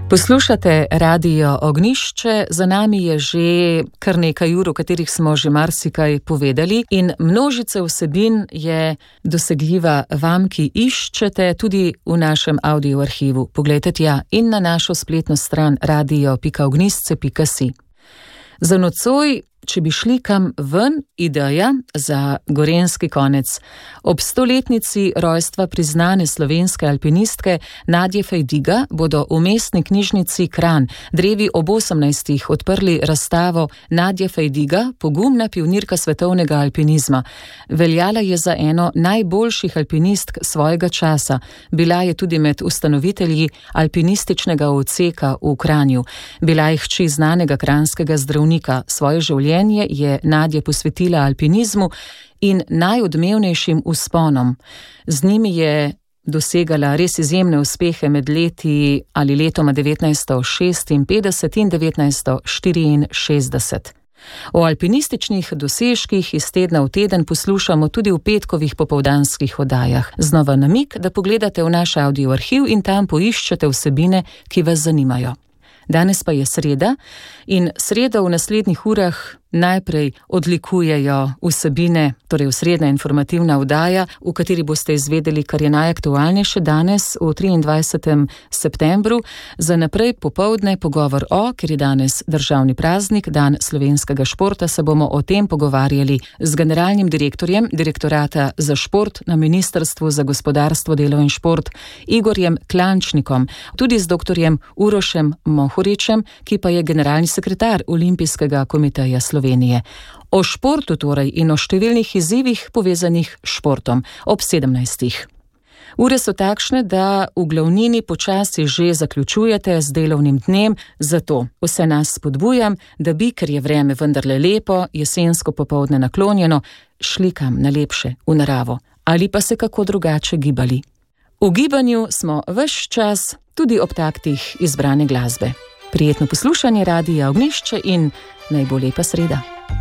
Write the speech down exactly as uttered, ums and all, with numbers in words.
Poslušate Radio Ognjišče, za nami je že kar nekaj ur, o katerih smo že marsikaj povedali in množica vsebin je dosegljiva vam, ki iščete tudi v našem audio arhivu. Poglejte tja in na našo spletno stran radio pika ognjišče pika si. Za nocoj, če bi šli kam ven, ideja za gorenjski konec. Ob stoletnici rojstva priznane slovenske alpinistke Nadje Fajdiga bodo v mestni knjižnici Kranj drevi ob osemnajstih odprli razstavo Nadja Fajdiga, pogumna pionirka svetovnega alpinizma. Veljala je za eno najboljših alpinistk svojega časa. Bila je tudi med ustanovitelji alpinističnega odseka v Kranju. Bila je hči znanega kranjskega zdravnika. Svoje življenje je Nadja posvetila alpinizmu in najodmevnejšim vzponom. Z njimi je dosegala res izjemne uspehe med leti ali letoma devetnajststo šestinpetdeset in devetnajststo štiriinšestdeset. O alpinističnih dosežkih iz tedna v teden poslušamo tudi v petkovih popoldanskih oddajah. Znova namig, da pogledate v naš audio arhiv in tam poiščete vsebine, ki vas zanimajo. Danes pa je sreda in sredo v naslednjih urah najprej odlikujejo vsebine, torej osrednja informativna oddaja, v kateri boste izvedeli, kar je najaktualnejše danes v triindvajsetem septembru. Za naprej popoldne pogovor o, ker je danes državni praznik, dan slovenskega športa, se bomo o tem pogovarjali z generalnim direktorjem Direktorata za šport na Ministrstvu za gospodarstvo, delo in šport Igorjem Klančnikom, tudi z doktorjem Urošem Mohoričem, ki pa je generalni sekretar Olimpijskega komiteja Slovenije. Slovenije. O športu torej in o številnih izzivih povezanih s športom ob sedemnajstih. Ure so takšne, da v glavnini počasi že zaključujete z delovnim dnem, zato vse nas spodbujam, da bi, ker je vreme vendarle lepo, jesensko popoldne naklonjeno, šli kam na lepše, v naravo, ali pa se kako drugače gibali. V gibanju smo ves čas, tudi ob taktih izbrane glasbe. Prijetno poslušanje Radia Ognjišče in naj bo lepa sreda.